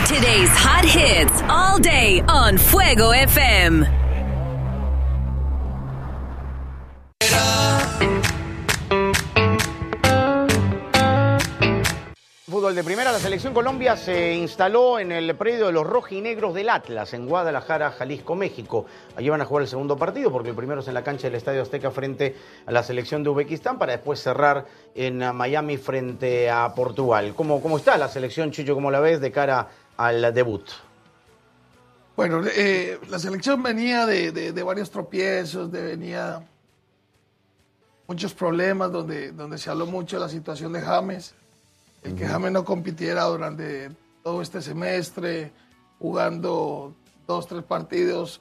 Today's hot hits all day on Fuego FM. Fútbol de primera, la selección Colombia se instaló en el predio de los rojinegros del Atlas, en Guadalajara, Jalisco, México. Allí van a jugar el segundo partido, porque el primero es en la cancha del Estadio Azteca frente a la selección de Uzbekistán, para después cerrar en Miami frente a Portugal. ¿Cómo está la selección, Chicho? ¿Cómo la ves de cara al debut? Bueno, la selección venía de varios tropiezos, venía muchos problemas, donde se habló mucho de la situación de James. El que James no compitiera durante todo este semestre, jugando 2-3 partidos.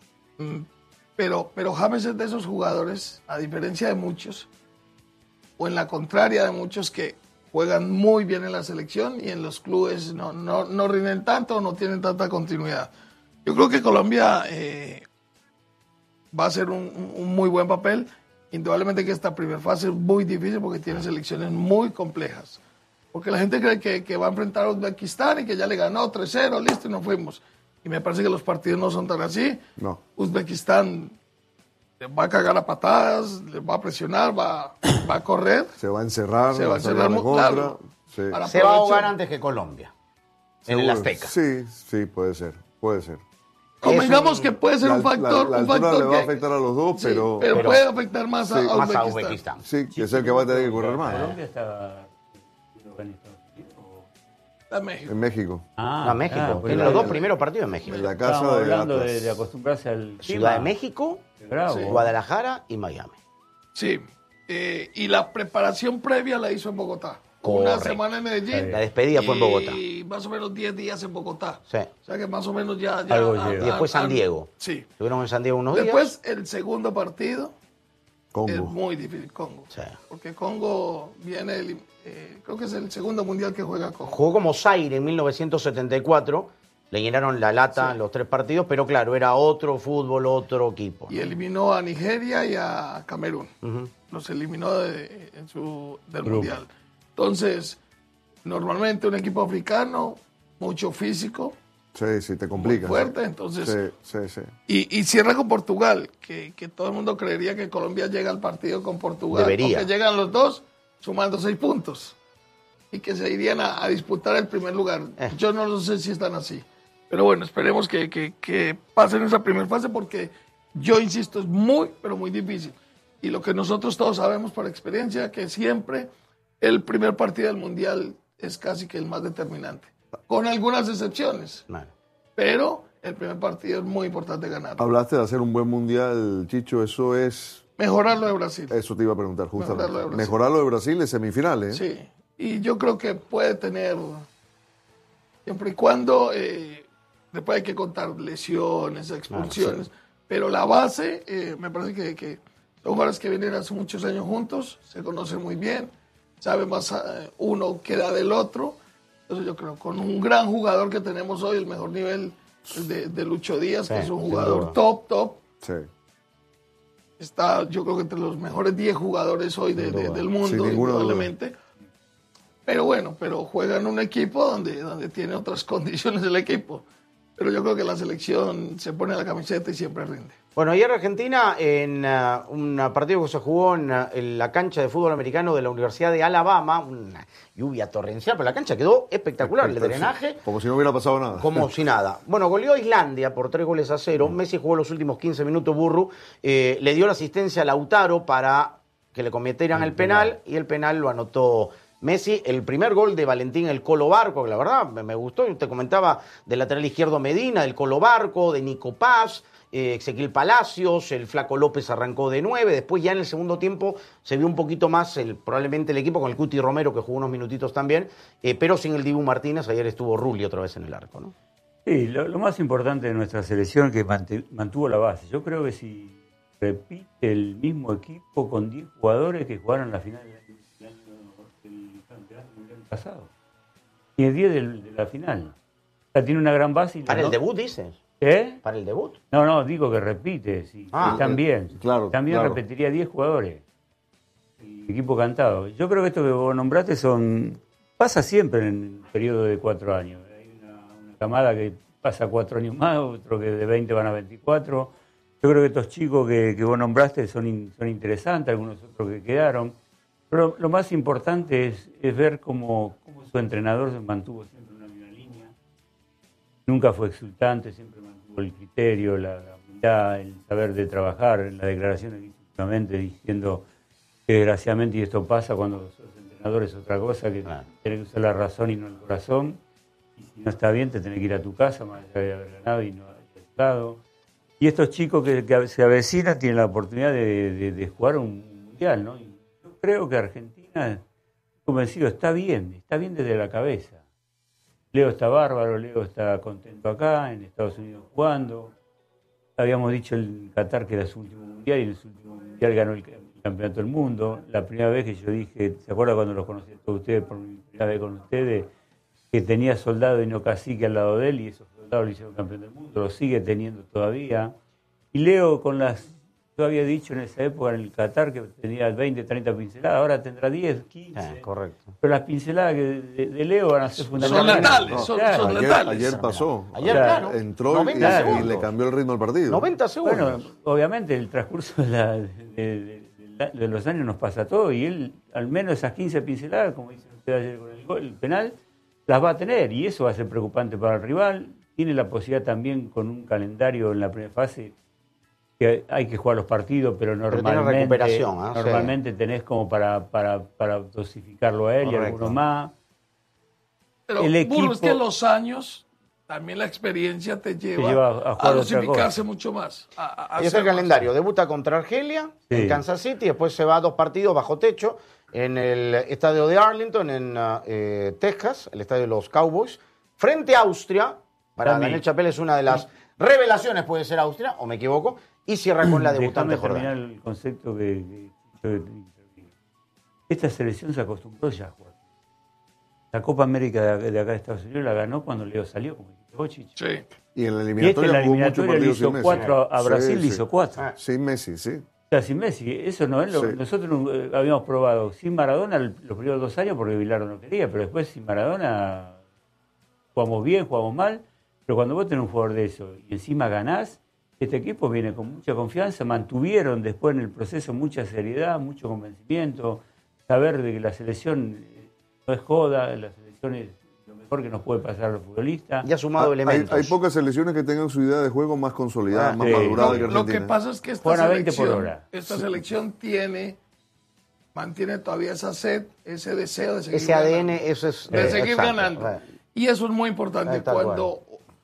Pero James es de esos jugadores, a diferencia de muchos, o en la contraria de muchos que juegan muy bien en la selección y en los clubes no rinden tanto o no tienen tanta continuidad. Yo creo que Colombia va a hacer un muy buen papel. Indudablemente que esta primera fase es muy difícil porque tiene selecciones muy complejas. Porque la gente cree que va a enfrentar a Uzbekistán y que ya le ganó 3-0, listo, y nos fuimos. Y me parece que los partidos no son tan así. No. Uzbekistán le va a cagar a patadas, le va a presionar, va a correr. Se va a encerrar. Se va a encerrar muy claro. Sí. Se va a ahogar antes que Colombia, en el Azteca. Sí, puede ser. Convengamos que puede ser un factor. La altura le va a afectar a los dos, sí, pero puede afectar más a Uzbekistán. Sí, que es el que va a tener que correr más. Colombia está organizado en México. En México. México. Tiene los dos primeros partidos en México. En la casa Estábamos de hablando Atlas. de acostumbrarse al Ciudad de México, Bravo. Guadalajara y Miami. Sí. Y la preparación previa la hizo en Bogotá. Correcto. Una semana en Medellín. La despedida fue en Bogotá. Y más o menos 10 días en Bogotá. Sí. O sea que más o menos ya Algo llega. Y después San Diego. Sí. Estuvieron en San Diego unos días. Después el segundo partido es Congo. muy difícil, Congo. Sí. Porque Congo viene, creo que es el segundo mundial que juega Congo. Jugó como Zaire en 1974. Le llenaron la lata en los 3 partidos, pero claro, era otro fútbol, otro equipo. Y eliminó a Nigeria y a Camerún. Ujú. Los eliminó del mundial. Entonces, normalmente un equipo africano, mucho físico, Sí, te complica. muy fuerte, entonces... Sí. Y cierra con Portugal, que todo el mundo creería que Colombia llega al partido con Portugal. Debería. Porque llegan los dos sumando 6 puntos. Y que se irían a disputar el primer lugar. Yo no lo sé si están así. Pero bueno, esperemos que pasen esa primera fase porque yo insisto, es muy, pero muy difícil. Y lo que nosotros todos sabemos por experiencia, que siempre el primer partido del Mundial es casi que el más determinante. Con algunas excepciones. Bueno. Pero el primer partido es muy importante ganar. Hablaste de hacer un buen mundial, Chicho, eso es... Mejorarlo de Brasil. Eso te iba a preguntar justamente. Mejorarlo de Brasil. Mejorarlo de Brasil en semifinales. Sí. Y yo creo que puede tener, siempre y cuando, después hay que contar lesiones, expulsiones, pero la base, me parece que son jugadores que vienen hace muchos años juntos, se conocen muy bien, sabe más uno que da del otro. Entonces yo creo, con un gran jugador que tenemos hoy, el mejor nivel de Lucho Díaz, que es un jugador top. Sí. Está, yo creo que entre los mejores 10 jugadores hoy del mundo, indudablemente. Pero bueno, juega en un equipo donde tiene otras condiciones el equipo. Pero yo creo que la selección se pone la camiseta y siempre rinde. Bueno, ayer Argentina, en un partido que se jugó en la cancha de fútbol americano de la Universidad de Alabama, una lluvia torrencial, pero la cancha quedó espectacular, el drenaje. Como si no hubiera pasado nada. Como si nada. Bueno, goleó a Islandia por 3-0. Messi jugó los últimos 15 minutos, Burru. Le dio la asistencia a Lautaro para que le cometieran el penal, y el penal lo anotó Messi. El primer gol de Valentín el Colo Barco, que la verdad me gustó. Te comentaba del lateral izquierdo Medina, del Colo Barco, de Nico Paz, Ezequiel Palacios, el Flaco López arrancó de 9. Después ya en el segundo tiempo se vio un poquito más probablemente el equipo con el Cuti Romero, que jugó unos minutitos también, pero sin el Dibu Martínez. Ayer estuvo Rulli otra vez en el arco, ¿no? Sí, lo más importante de nuestra selección es que mantuvo la base. Yo creo que si repite el mismo equipo con 10 jugadores que jugaron la final del campeonato mundial pasado. Tiene 10 de la final. O sea, tiene una gran base. ¿Para el debut, dices? ¿Eh? ¿Para el debut? No, digo que repite. Sí, están bien. Claro, también repetiría 10 jugadores. El equipo cantado. Yo creo que esto que vos nombraste pasa siempre en el periodo de 4 años. Hay una camada que pasa 4 años más, otro que de 20 van a 24. Yo creo que estos chicos que vos nombraste son interesantes, algunos otros que quedaron. Pero lo más importante es ver cómo su entrenador se mantuvo siempre en una misma línea. Nunca fue exultante, siempre mantuvo el criterio, la humildad, el saber de trabajar. En la declaración que hizo últimamente diciendo que desgraciadamente, y esto pasa cuando sos entrenador, es otra cosa, que tenés que usar la razón y no el corazón. Y si no está bien, te tenés que ir a tu casa, más allá de haber ganado y no haber estado. Y estos chicos que se avecinan tienen la oportunidad de jugar un mundial, ¿no? Y yo creo que Argentina, convencido, está bien desde la cabeza. Leo está bárbaro, Leo está contento acá, en Estados Unidos jugando. Habíamos dicho en Qatar que era su último mundial y en su último mundial ganó el campeonato del mundo. La primera vez que yo dije, ¿se acuerdan cuando los conocí a todos ustedes, por mi primera vez con ustedes, que tenía soldado y no cacique al lado de él y esos soldados lo hicieron campeón del mundo? Lo sigue teniendo todavía. Y Leo yo había dicho en esa época en el Qatar que tenía 20, 30 pinceladas, ahora tendrá 10, 15. Correcto. Pero las pinceladas de Leo van a ser fundamentales. Son letales, son letales. Ayer pasó. Ayer, claro. Entró 90 y segundos. le cambió el ritmo al partido. 90 segundos. Bueno, obviamente el transcurso de los años nos pasa todo y él, al menos esas 15 pinceladas, como dice usted ayer con el penal, las va a tener y eso va a ser preocupante para el rival. Tiene la posibilidad también con un calendario en la primera fase que hay que jugar los partidos, pero tiene recuperación, ¿eh? Normalmente tenés como para dosificarlo a él. Correcto. Y algunos más. Pero El Burro, es que equipo- los años, también la experiencia te lleva lleva a jugar otra dosificarse cosa. mucho más. A Y es hacer el calendario. Debuta contra Argelia, Sí. en Kansas City, después se va a 2 partidos bajo techo en el estadio de Arlington, en Texas, el estadio de los Cowboys, frente a Austria. Para También. Daniel Chapelle es una de las revelaciones, puede ser Austria, o me equivoco, y cierra con la debutante Déjame terminar Jordania. el concepto que esta selección se acostumbró ya a jugar. La Copa América de acá de Estados Unidos la ganó cuando Leo salió, como dijiste vos, Chicho. Sí. Y en la Y en eliminatoria la jugó muchos eliminatoria le partidos hizo sin Messi. 4 a Brasil, Sí, le hizo 4. Sin Messi, sí. O sea, sin Messi, eso no es lo Sí. nosotros habíamos probado sin Maradona los primeros 2 años porque Bilardo no quería, pero después sin Maradona jugamos bien, jugamos mal, pero cuando vos tenés un jugador de eso y encima ganás, este equipo viene con mucha confianza, mantuvieron después en el proceso mucha seriedad, mucho convencimiento, saber de que la selección no es joda, la selección es lo mejor que nos puede pasar a los futbolistas. Y ha sumado elementos. Hay pocas selecciones que tengan su idea de juego más consolidada, más sí. madurada que Lo Argentina. que pasa es que esta Juegan a 20 por selección, hora. esta selección mantiene todavía esa sed, ese deseo de seguir Ese ADN, ganando. eso es... De seguir exacto. ganando. Y eso es muy importante. Tal Cuando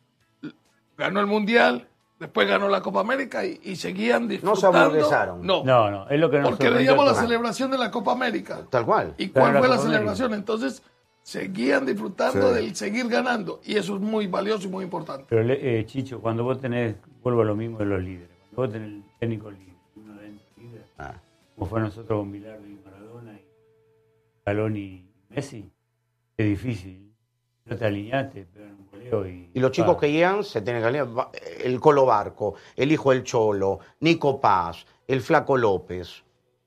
ganó el Mundial, después ganó la Copa América y seguían No se disfrutando. aburguesaron. No, es lo que nos Porque sorprendió veíamos a la todos. celebración de la Copa América. Tal cual. ¿Y cuál Ganó la fue la Copa América. celebración? Entonces, seguían disfrutando Sí. del seguir ganando. Y eso es muy valioso y muy importante. Pero Chicho, cuando vos tenés, vuelvo a lo mismo de los líderes, cuando vos tenés el técnico líder, uno adentro líder, como fue nosotros con Bilardo y Maradona y Scaloni y Messi, es difícil. No te alineaste, pegan un goleo Y los chicos que llegan se tienen que alinear. El Colo Barco, el hijo del Cholo, Nico Paz, el Flaco López,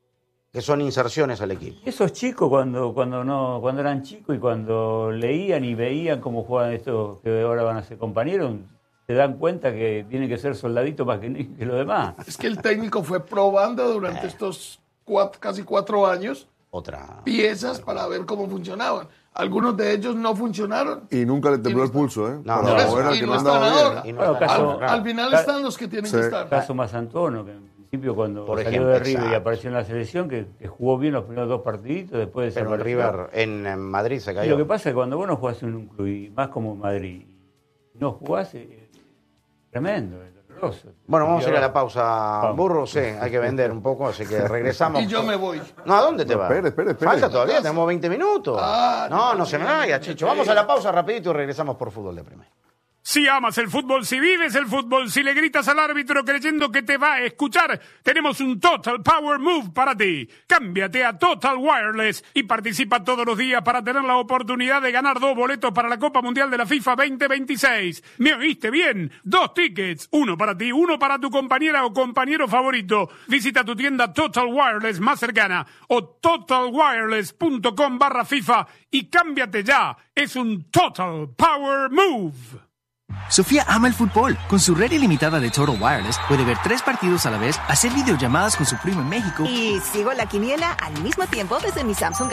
que son inserciones al equipo. Esos chicos cuando eran chicos y cuando leían y veían cómo juegan estos que ahora van a ser compañeros, se dan cuenta que tienen que ser soldaditos más que los demás. Es que el técnico fue probando durante estos casi 4 años Otra. piezas para ver cómo funcionaban. Algunos de ellos no funcionaron. Y nunca le tembló el pulso, ¿eh? No, Para por eso, Boera, y que no andaba están bien, ahora. ¿eh? Y no Bueno, está caso- mal, claro. Al final están los que tienen Sí. que estar. Caso más Antono, que en principio cuando Por salió ejemplo, de River y exacto. apareció en la selección, que jugó bien los primeros 2 partiditos, después Pero el desapareció. River en Madrid se Y cayó. lo que pasa es que cuando vos no jugás en un club, y más como Madrid, y no jugás, es tremendo, es doloroso. Bueno, vamos a ir a la Vamos. pausa, Burro. Sí, hay que vender un poco, así que regresamos. Y yo me voy. No, ¿a dónde te No, vas? espere. Falta todavía, tenemos 20 minutos. Ah, No se me vaya, Chicho. Vamos a la pausa rapidito y regresamos por Fútbol de Primera. Si amas el fútbol, si vives el fútbol, si le gritas al árbitro creyendo que te va a escuchar, tenemos un Total Power Move para ti. Cámbiate a Total Wireless y participa todos los días para tener la oportunidad de ganar 2 boletos para la Copa Mundial de la FIFA 2026. ¿Me oíste bien? 2 tickets, uno para ti, uno para tu compañera o compañero favorito. Visita tu tienda Total Wireless más cercana o totalwireless.com/FIFA y cámbiate ya. Es un Total Power Move. Sofía ama el fútbol. Con su red ilimitada de Total Wireless puede ver 3 partidos a la vez, hacer videollamadas con su primo en México y sigo la quiniela al mismo tiempo desde mi Samsung